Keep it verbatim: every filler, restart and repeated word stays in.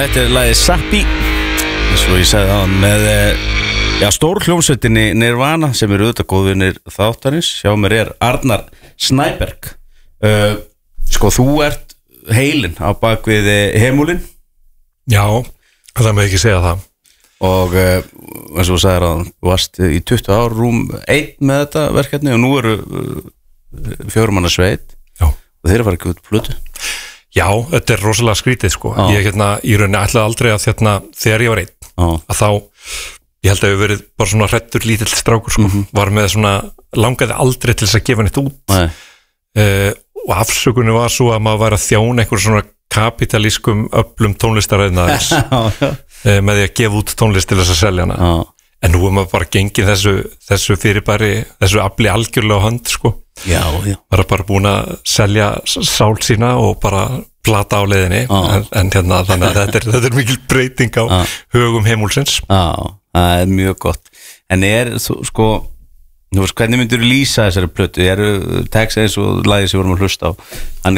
Þetta er lagið Zappi, eins og ég sagði á hann, með já, stór hljómsveitinni Nirvana sem eru auðvitað góðvinir þáttarins. Hjá mér er Arnar Snæberg. uh, Sko, þú ert heilinn á bakvið Hemulinn. Já, það með ekki segja það. Og uh, eins og þú sagðir að þú varst í tuttugu ár rúm einn með þetta verkefni og nú eru uh, fjórum manna sveit. Já. Og þeir eru farið ekki út plötu. Já, þetta er rosalega skrítið sko. Já. Ég hérna, í rauninni ætlaði aldrei að hérna, þegar ég var einn, Já. að þá, ég held að ég hef verið bara svona hræddur lítill strákur sko, Mhm. var með svona, langaði aldrei til þess að gefa neitt út. Nei. Uh, og afsökunni var svo að maður væri að þjóna einhver svona kapitalískum öflum tónlistaræðinaðins uh, með því að gefa út tónlist til þess að selja hana. Já. En nú er maður bara gengið þessu, þessu fyrirbæri, þessu afli algjörlega á hönd sko. Já, já. Bara bara búin að selja sál sína og bara plata á leiðinni. Já. en, en hérna þannig að þetta er, þetta er mikil breyting á Já. hugum Heimúlsins. Já, það er mjög gott. En er, þú, sko, þú veist, hvernig myndir þú lýsa þessari plötu? Eru text eins og lagið sem við vorum að hlusta á, hann